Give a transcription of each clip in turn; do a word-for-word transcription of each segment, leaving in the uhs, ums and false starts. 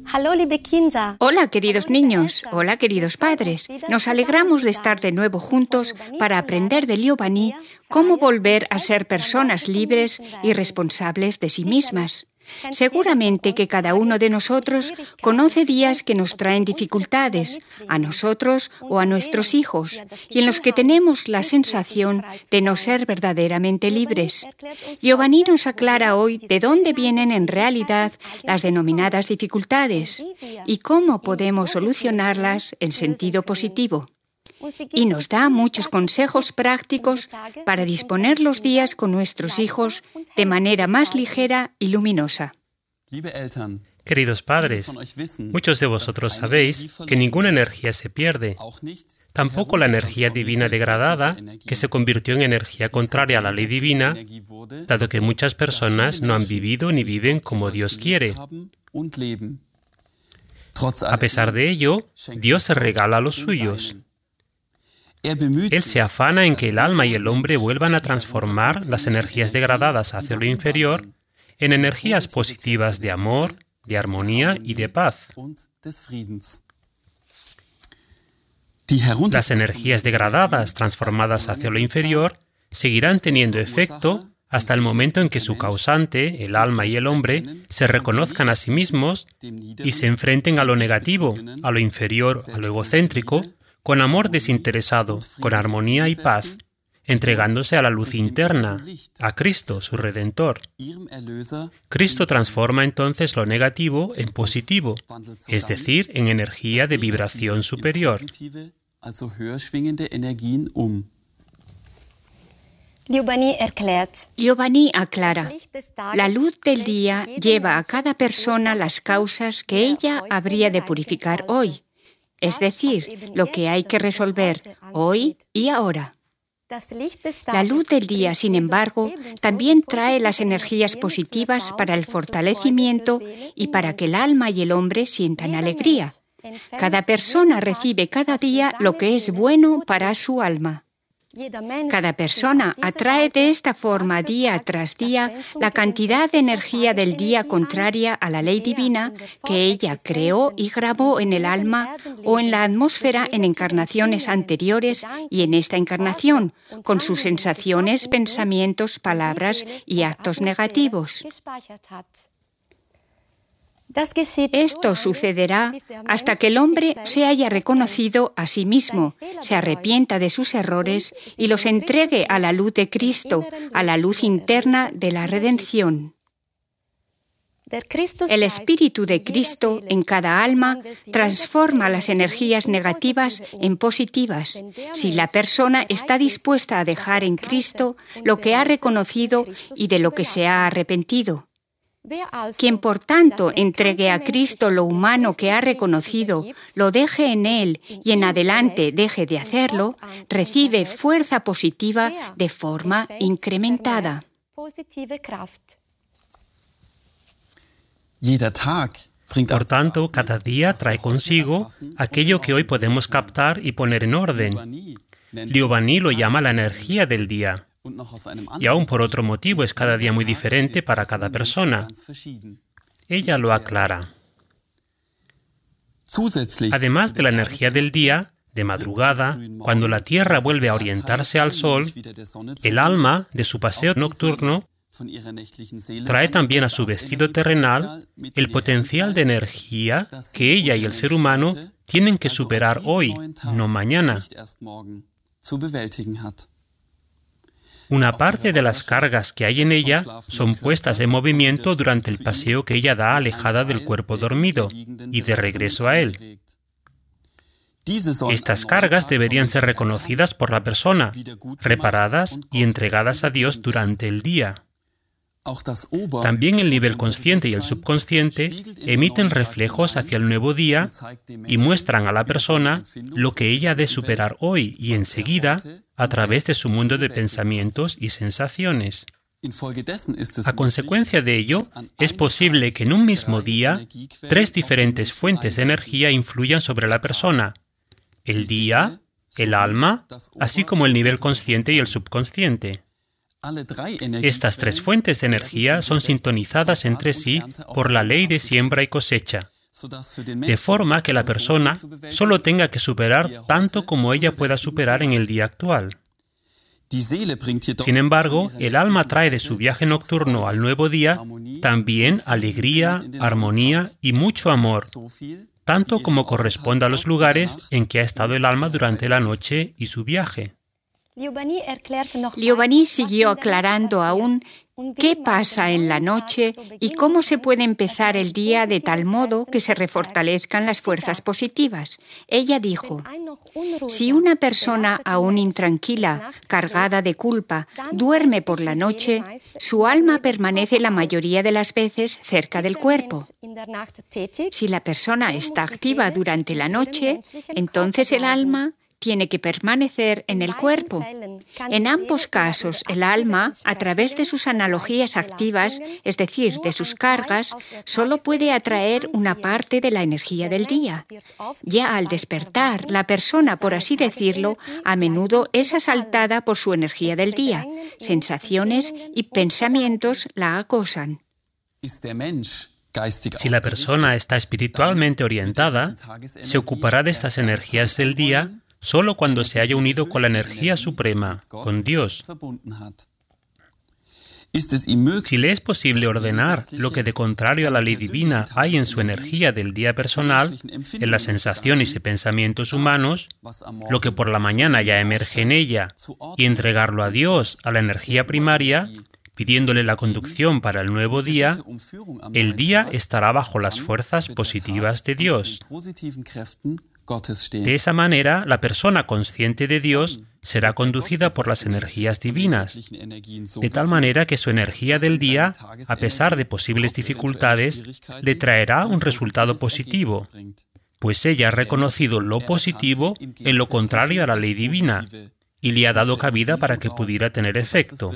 Hola, queridos niños. Hola, queridos padres. Nos alegramos de estar de nuevo juntos para aprender de Liobani cómo volver a ser personas libres y responsables de sí mismas. Seguramente que cada uno de nosotros conoce días que nos traen dificultades, a nosotros o a nuestros hijos, y en los que tenemos la sensación de no ser verdaderamente libres. Liobani nos aclara hoy de dónde vienen en realidad las denominadas dificultades y cómo podemos solucionarlas en sentido positivo. Y nos da muchos consejos prácticos para disponer los días con nuestros hijos de manera más ligera y luminosa. Queridos padres, muchos de vosotros sabéis que ninguna energía se pierde, tampoco la energía divina degradada, que se convirtió en energía contraria a la ley divina, dado que muchas personas no han vivido ni viven como Dios quiere. A pesar de ello, Dios se regala a los suyos. Él se afana en que el alma y el hombre vuelvan a transformar las energías degradadas hacia lo inferior en energías positivas de amor, de armonía y de paz. Las energías degradadas transformadas hacia lo inferior seguirán teniendo efecto hasta el momento en que su causante, el alma y el hombre, se reconozcan a sí mismos y se enfrenten a lo negativo, a lo inferior, a lo egocéntrico, con amor desinteresado, con armonía y paz, entregándose a la luz interna, a Cristo, su Redentor. Cristo transforma entonces lo negativo en positivo, es decir, en energía de vibración superior. Liobani aclara, la luz del día lleva a cada persona las causas que ella habría de purificar hoy, es decir, lo que hay que resolver hoy y ahora. La luz del día, sin embargo, también trae las energías positivas para el fortalecimiento y para que el alma y el hombre sientan alegría. Cada persona recibe cada día lo que es bueno para su alma. Cada persona atrae de esta forma día tras día la cantidad de energía del día contraria a la ley divina que ella creó y grabó en el alma o en la atmósfera en encarnaciones anteriores y en esta encarnación, con sus sensaciones, pensamientos, palabras y actos negativos. Esto sucederá hasta que el hombre se haya reconocido a sí mismo, se arrepienta de sus errores y los entregue a la luz de Cristo, a la luz interna de la redención. El Espíritu de Cristo en cada alma transforma las energías negativas en positivas, si la persona está dispuesta a dejar en Cristo lo que ha reconocido y de lo que se ha arrepentido. Quien, por tanto, entregue a Cristo lo humano que ha reconocido, lo deje en Él y en adelante deje de hacerlo, recibe fuerza positiva de forma incrementada. Por tanto, cada día trae consigo aquello que hoy podemos captar y poner en orden. Liobani lo llama la energía del día. Y aún por otro motivo es cada día muy diferente para cada persona. Ella lo aclara. Además de la energía del día, de madrugada, cuando la tierra vuelve a orientarse al sol, el alma, de su paseo nocturno, trae también a su vestido terrenal el potencial de energía que ella y el ser humano tienen que superar hoy, no mañana. Una parte de las cargas que hay en ella son puestas en movimiento durante el paseo que ella da alejada del cuerpo dormido y de regreso a él. Estas cargas deberían ser reconocidas por la persona, reparadas y entregadas a Dios durante el día. También el nivel consciente y el subconsciente emiten reflejos hacia el nuevo día y muestran a la persona lo que ella ha de superar hoy y enseguida a través de su mundo de pensamientos y sensaciones. A consecuencia de ello, es posible que en un mismo día tres diferentes fuentes de energía influyan sobre la persona: el día, el alma, así como el nivel consciente y el subconsciente. Estas tres fuentes de energía son sintonizadas entre sí por la ley de siembra y cosecha, de forma que la persona solo tenga que superar tanto como ella pueda superar en el día actual. Sin embargo, el alma trae de su viaje nocturno al nuevo día también alegría, armonía y mucho amor, tanto como corresponde a los lugares en que ha estado el alma durante la noche y su viaje. Liobani siguió aclarando aún qué pasa en la noche y cómo se puede empezar el día de tal modo que se refortalezcan las fuerzas positivas. Ella dijo, si una persona aún intranquila, cargada de culpa, duerme por la noche, su alma permanece la mayoría de las veces cerca del cuerpo. Si la persona está activa durante la noche, entonces el alma tiene que permanecer en el cuerpo. En ambos casos, el alma, a través de sus analogías activas, es decir, de sus cargas, solo puede atraer una parte de la energía del día. Ya al despertar, la persona, por así decirlo, a menudo es asaltada por su energía del día. Sensaciones y pensamientos la acosan. Si la persona está espiritualmente orientada, se ocupará de estas energías del día solo cuando se haya unido con la energía suprema, con Dios. Si le es posible ordenar lo que de contrario a la ley divina hay en su energía del día personal, en las sensaciones y pensamientos humanos, lo que por la mañana ya emerge en ella, y entregarlo a Dios, a la energía primaria, pidiéndole la conducción para el nuevo día, el día estará bajo las fuerzas positivas de Dios. De esa manera, la persona consciente de Dios será conducida por las energías divinas, de tal manera que su energía del día, a pesar de posibles dificultades, le traerá un resultado positivo, pues ella ha reconocido lo positivo en lo contrario a la ley divina y le ha dado cabida para que pudiera tener efecto.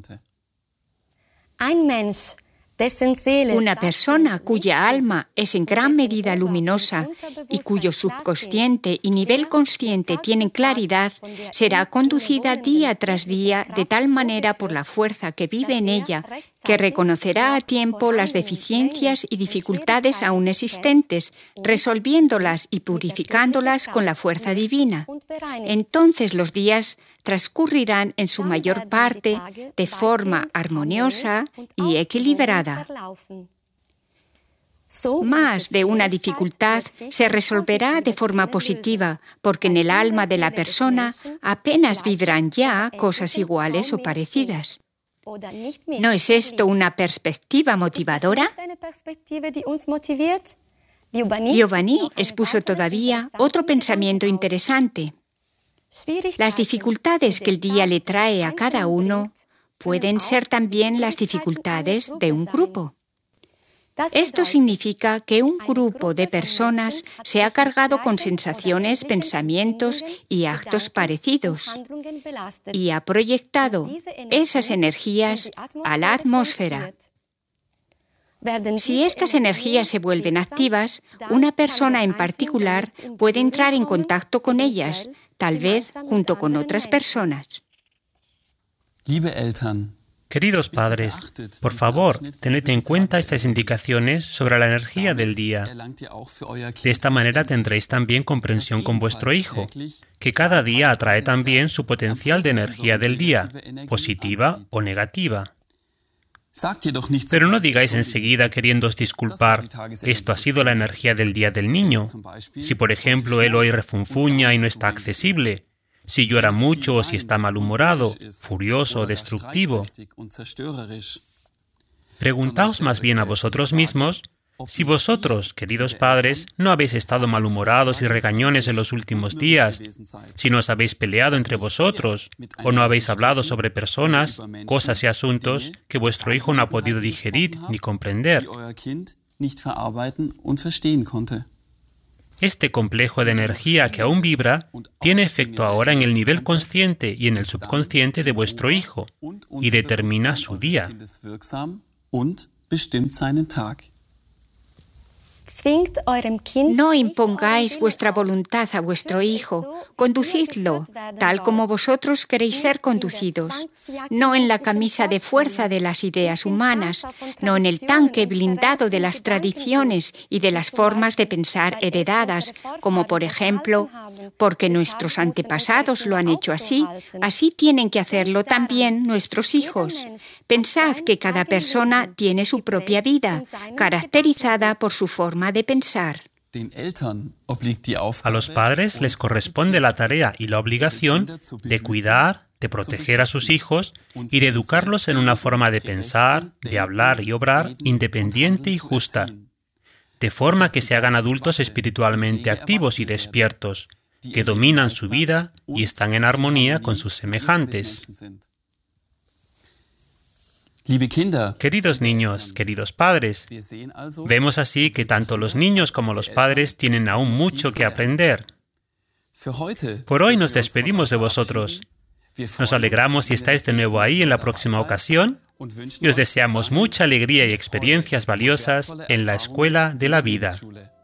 Una persona cuya alma es en gran medida luminosa y cuyo subconsciente y nivel consciente tienen claridad, será conducida día tras día de tal manera por la fuerza que vive en ella que reconocerá a tiempo las deficiencias y dificultades aún existentes, resolviéndolas y purificándolas con la fuerza divina. Entonces los días transcurrirán en su mayor parte de forma armoniosa y equilibrada. Más de una dificultad se resolverá de forma positiva, porque en el alma de la persona apenas vivirán ya cosas iguales o parecidas. ¿No es esto una perspectiva motivadora? Liobani expuso todavía otro pensamiento interesante. Las dificultades que el día le trae a cada uno pueden ser también las dificultades de un grupo. Esto significa que un grupo de personas se ha cargado con sensaciones, pensamientos y actos parecidos y ha proyectado esas energías a la atmósfera. Si estas energías se vuelven activas, una persona en particular puede entrar en contacto con ellas, tal vez junto con otras personas. Queridos padres, por favor, tened en cuenta estas indicaciones sobre la energía del día. De esta manera tendréis también comprensión con vuestro hijo, que cada día atrae también su potencial de energía del día, positiva o negativa. Pero no digáis enseguida queriéndoos disculpar, esto ha sido la energía del día del niño. Si, por ejemplo, él hoy refunfuña y no está accesible, si llora mucho o si está malhumorado, furioso o destructivo. Preguntaos más bien a vosotros mismos si vosotros, queridos padres, no habéis estado malhumorados y regañones en los últimos días, si no os habéis peleado entre vosotros o no habéis hablado sobre personas, cosas y asuntos que vuestro hijo no ha podido digerir ni comprender. Este complejo de energía que aún vibra tiene efecto ahora en el nivel consciente y en el subconsciente de vuestro hijo y determina su día. No impongáis vuestra voluntad a vuestro hijo, conducidlo, tal como vosotros queréis ser conducidos, no en la camisa de fuerza de las ideas humanas, no en el tanque blindado de las tradiciones y de las formas de pensar heredadas, como por ejemplo, porque nuestros antepasados lo han hecho así, así tienen que hacerlo también nuestros hijos. Pensad que cada persona tiene su propia vida, caracterizada por su forma de pensar. A los padres les corresponde la tarea y la obligación de cuidar, de proteger a sus hijos y de educarlos en una forma de pensar, de hablar y obrar independiente y justa, de forma que se hagan adultos espiritualmente activos y despiertos, que dominan su vida y están en armonía con sus semejantes. Queridos niños, queridos padres, vemos así que tanto los niños como los padres tienen aún mucho que aprender. Por hoy nos despedimos de vosotros. Nos alegramos si estáis de nuevo ahí en la próxima ocasión y os deseamos mucha alegría y experiencias valiosas en la escuela de la vida.